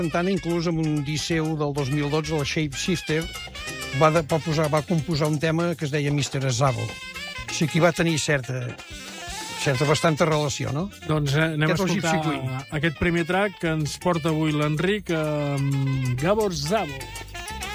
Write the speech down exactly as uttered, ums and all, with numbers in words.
Tant, inclús amb un disc seu del dos mil dotze, la Shape Shifter, va, de, va, posar, va composar un tema que es deia mister Zabo. O sigui que hi va tenir certa, certa bastanta relació, no? Doncs eh, anem Aquest a escoltar aquest primer track que ens porta avui l'Enric amb Gabor Szabo.